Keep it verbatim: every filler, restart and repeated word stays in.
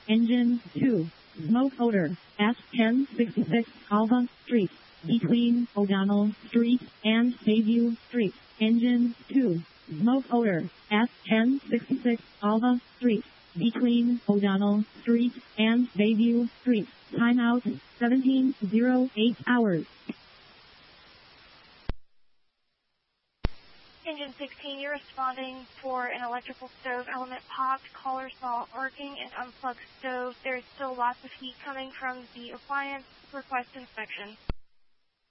Engine two. Smoke odor. S ten sixty-six Alva Street. Between O'Donnell Street and Bayview Street. Engine two. Smoke odor. S ten sixty-six Alva Street. Between O'Donnell Street and Bayview Street. Timeout seventeen oh eight hours. Engine sixteen, you're responding for an electrical stove element popped. Caller saw arcing and unplugged stove. There's still lots of heat coming from the appliance. Request inspection.